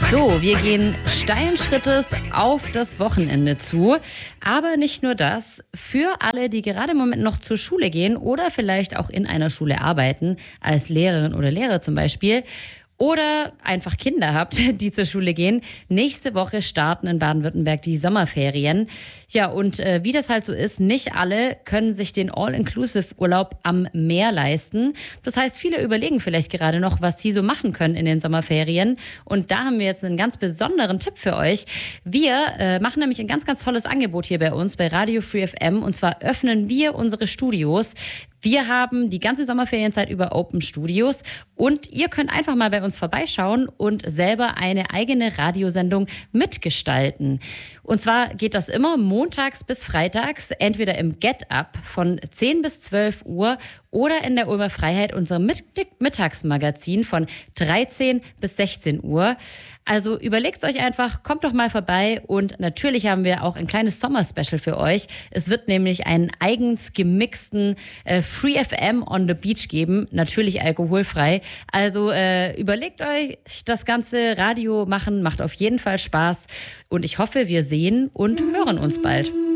So, wir gehen steilen Schrittes auf das Wochenende zu. Aber nicht nur das. Für alle, die gerade im Moment noch zur Schule gehen oder vielleicht auch in einer Schule arbeiten, als Lehrerin oder Lehrer zum Beispiel, oder einfach Kinder habt, die zur Schule gehen. Nächste Woche starten in Baden-Württemberg die Sommerferien. Ja, und wie das halt so ist, nicht alle können sich den All-Inclusive-Urlaub am Meer leisten. Das heißt, viele überlegen vielleicht gerade noch, was sie so machen können in den Sommerferien. Und da haben wir jetzt einen ganz besonderen Tipp für euch. Wir machen nämlich ein ganz, ganz tolles Angebot hier bei uns, bei Radio Free FM. Und zwar öffnen wir unsere Studios. Wir haben die ganze Sommerferienzeit über Open Studios und ihr könnt einfach mal bei uns vorbeischauen und selber eine eigene Radiosendung mitgestalten. Und zwar geht das immer montags bis freitags, entweder im Get Up von 10 bis 12 Uhr oder in der Ulmer Freiheit, unserem Mittagsmagazin von 13 bis 16 Uhr. Also überlegt euch einfach, kommt doch mal vorbei und natürlich haben wir auch ein kleines Sommer-Special für euch. Es wird nämlich einen eigens gemixten Free FM on the Beach geben, natürlich alkoholfrei. Also überlegt euch, das ganze Radio machen macht auf jeden Fall Spaß und ich hoffe, wir sehen und hören uns bald.